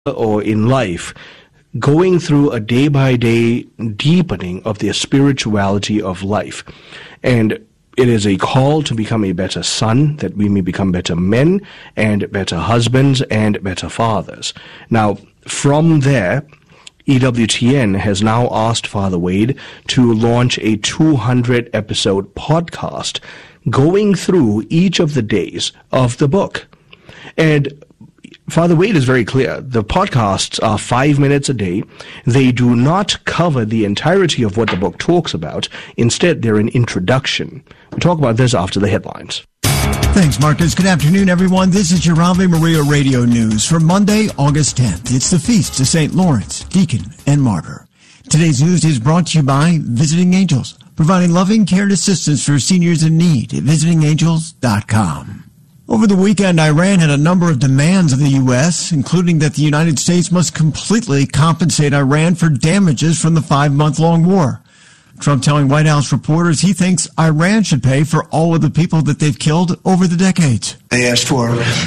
or in life, going through a day-by-day deepening of the spirituality of life. And it is a call to become a better son, that we may become better men and better husbands and better fathers. Now, from there, EWTN has now asked Father Wade to launch a 200-episode podcast going through each of the days of the book. And Father Wade is very clear. The podcasts are 5 minutes a day. They do not cover the entirety of what the book talks about. Instead, they're an introduction. We'll talk about this after the headlines. Thanks, Marcus. Good afternoon, everyone. This is your Ave Maria Radio News for Monday, August 10th. It's the Feast of St. Lawrence, Deacon and Martyr. Today's news is brought to you by Visiting Angels, providing loving care and assistance for seniors in need at visitingangels.com. Over the weekend, Iran had a number of demands of the U.S., including that the United States must completely compensate Iran for damages from the 5-month-long war. Trump telling White House reporters he thinks Iran should pay for all of the people that they've killed over the decades. They asked for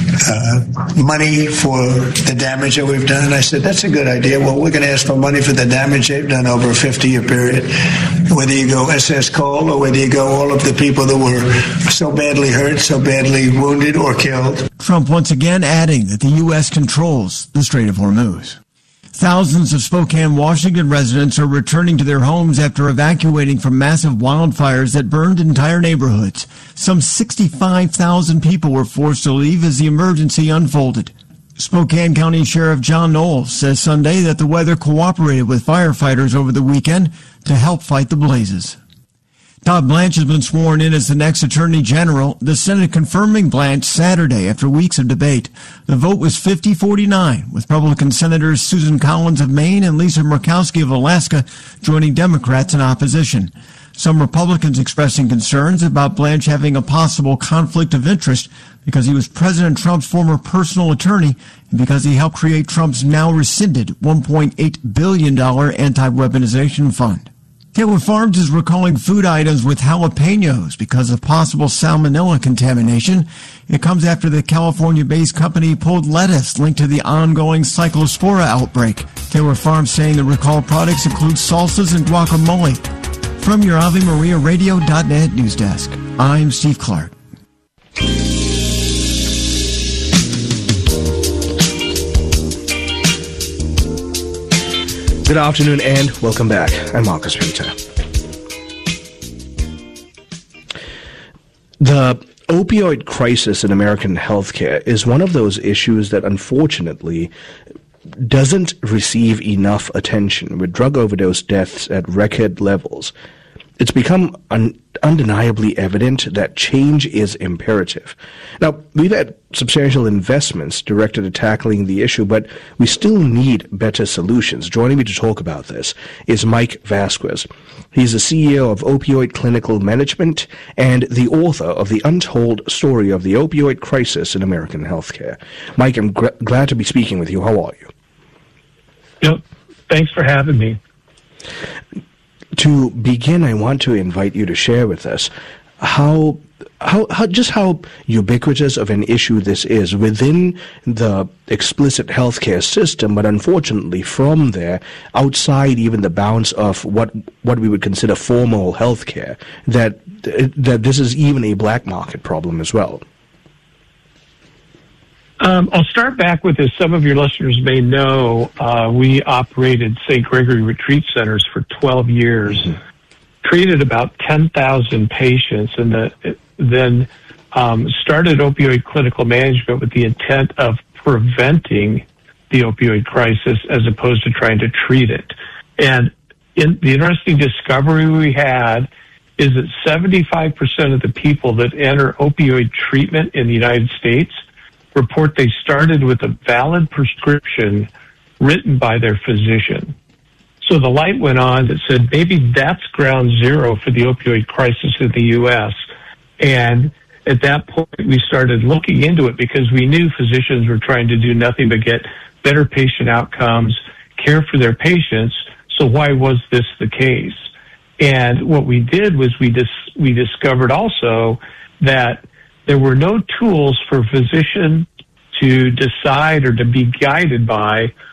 money for the damage that we've done. I said, that's a good idea. Well, we're going to ask for money for the damage they've done over a 50-year period. Whether you go SS Cole or whether you go all of the people that were so badly hurt, so badly wounded or killed. Trump once again adding that the U.S. controls the Strait of Hormuz. Thousands of Spokane, Washington residents are returning to their homes after evacuating from massive wildfires that burned entire neighborhoods. Some 65,000 people were forced to leave as the emergency unfolded. Spokane County Sheriff John Knowles says Sunday that the weather cooperated with firefighters over the weekend to help fight the blazes. Todd Blanche has been sworn in as the next Attorney General, the Senate confirming Blanche Saturday after weeks of debate. The vote was 50-49, with Republican Senators Susan Collins of Maine and Lisa Murkowski of Alaska joining Democrats in opposition. Some Republicans expressing concerns about Blanche having a possible conflict of interest because he was President Trump's former personal attorney and because he helped create Trump's now rescinded $1.8 billion anti-weaponization fund. Taylor Farms is recalling food items with jalapenos because of possible salmonella contamination. It comes after the California-based company pulled lettuce linked to the ongoing cyclospora outbreak. Taylor Farms saying the recalled products include salsas and guacamole. From your AveMariaRadio.net news desk, I'm Steve Clark. Good afternoon and welcome back. I'm Marcus Peter. The opioid crisis in American healthcare is one of those issues that unfortunately doesn't receive enough attention, with drug overdose deaths at record levels. It's become undeniably evident that change is imperative. Now, we've had substantial investments directed at tackling the issue, but we still need better solutions. Joining me to talk about this is Mike Vasquez. He's the CEO of Opioid Clinical Management and the author of The Untold Story of the Opioid Crisis in American Healthcare. Mike, I'm glad to be speaking with you. How are you? Yep. Thanks for having me. To begin, I want to invite you to share with us how ubiquitous of an issue this is within the explicit healthcare system, but unfortunately from there, outside even the bounds of what we would consider formal healthcare, that this is even a black market problem as well. I'll start back with this. Some of your listeners may know we operated St. Gregory Retreat Centers for 12 years, treated about 10,000 patients, and then started opioid clinical management with the intent of preventing the opioid crisis as opposed to trying to treat it. And the interesting discovery we had is that 75% of the people that enter opioid treatment in the United States report they started with a valid prescription written by their physician. So the light went on that said maybe that's ground zero for the opioid crisis in the U.S. And at that point, we started looking into it because we knew physicians were trying to do nothing but get better patient outcomes, care for their patients. So why was this the case? And what we did was we discovered also that there were no tools for physicians to decide or to be guided by